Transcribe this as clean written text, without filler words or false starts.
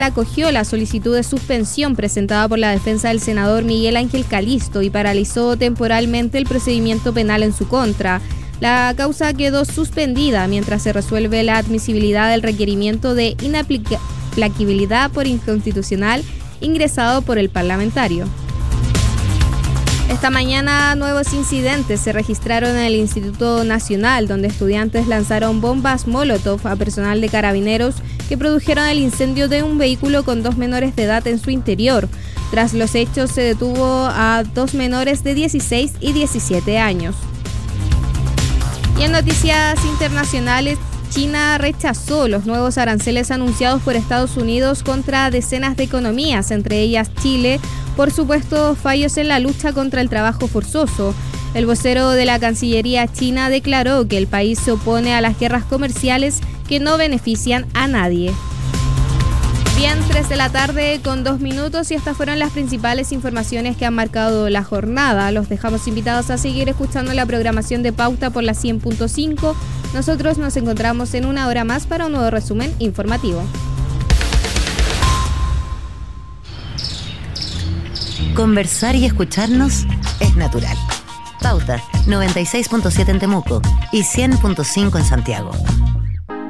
acogió la solicitud de suspensión presentada por la defensa del senador Miguel Ángel Calisto y paralizó temporalmente el procedimiento penal en su contra. La causa quedó suspendida mientras se resuelve la admisibilidad del requerimiento de inaplacabilidad por inconstitucional ingresado por el parlamentario. Esta mañana nuevos incidentes se registraron en el Instituto Nacional, donde estudiantes lanzaron bombas Molotov a personal de carabineros que produjeron el incendio de un vehículo con 2 menores de edad en su interior. Tras los hechos se detuvo a 2 menores de 16 y 17 años. Y en noticias internacionales, China rechazó los nuevos aranceles anunciados por Estados Unidos contra decenas de economías, entre ellas Chile, por supuestos fallos en la lucha contra el trabajo forzoso. El vocero de la Cancillería china declaró que el país se opone a las guerras comerciales que no benefician a nadie. Bien, 3 de la tarde con 2 minutos y estas fueron las principales informaciones que han marcado la jornada. Los dejamos invitados a seguir escuchando la programación de Pauta por la 100.5. Nosotros nos encontramos en una hora más para un nuevo resumen informativo. Conversar y escucharnos es natural. Pauta 96.7 en Temuco y 100.5 en Santiago.